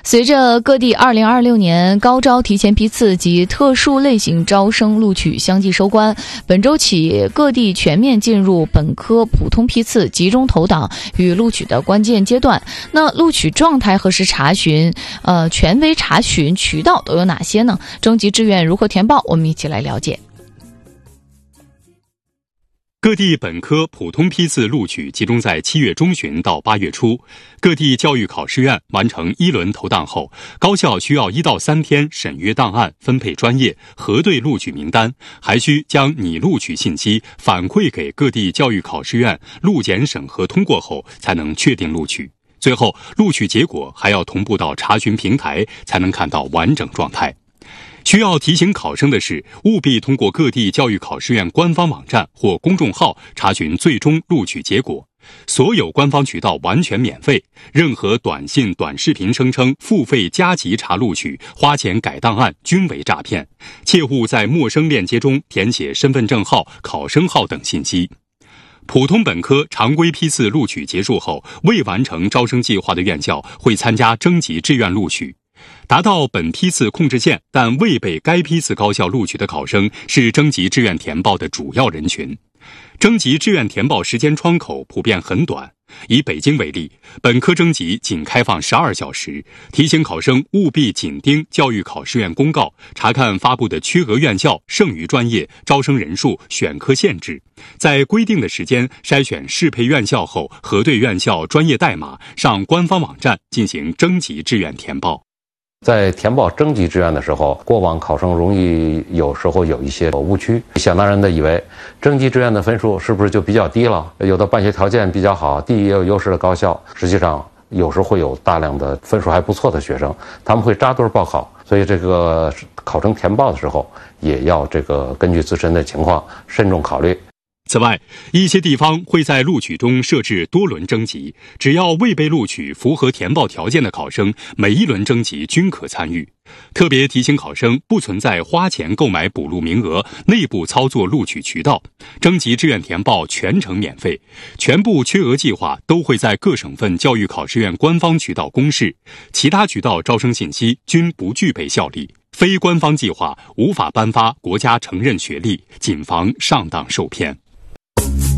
随着各地2026年高招提前批次及特殊类型招生录取相继收关，本周起各地全面进入本科普通批次集中投档与录取的关键阶段。那录取状态何时查询？权威查询渠道都有哪些呢？征集志愿如何填报？我们一起来了解。 各地本科普通批次录取集中在7月中旬到8月初，各地教育考试院完成1轮投档后，高校需要1到3天审阅档案、分配专业、核对录取名单，还需将拟录取信息反馈给各地教育考试院，录检审核通过后才能确定录取。最后，录取结果还要同步到查询平台，才能看到完整状态。需要提醒考生的是，务必通过各地教育考试院官方网站或公众号查询最终录取结果。所有官方渠道完全免费，任何短信、短视频声称付费加急查录取、花钱改档案均为诈骗，切勿在陌生链接中填写身份证号、考生号等信息。普通本科常规批次录取结束后，未完成招生计划的院校会参加征集志愿录取。达到本批次控制线但未被该批次高校录取的考生是征集志愿填报的主要人群。征集志愿填报时间窗口普遍很短，以北京为例，本科征集仅开放12小时，提醒考生务必紧盯教育考试院公告，查看发布的缺额院校、剩余专业、招生人数、选科限制，在规定的时间筛选适配院校后，核对院校专业代码，上官方网站进行征集志愿填报。 在填报征集志愿的时候，过往考生容易有时候有一些误区，想当然的以为征集志愿的分数是不是就比较低了，有的办学条件比较好、地域也有优势的高校，实际上有时会有大量的分数还不错的学生，他们会扎堆报考，所以这个考生填报的时候也要根据自身的情况慎重考虑。 此外，一些地方会在录取中设置多轮征集，只要未被录取符合填报条件的考生，每一轮征集均可参与。特别提醒考生，不存在花钱购买补录名额、内部操作录取渠道，征集志愿填报全程免费，全部缺额计划都会在各省份教育考试院官方渠道公示，其他渠道招生信息均不具备效力。非官方计划无法颁发国家承认学历，谨防上当受骗。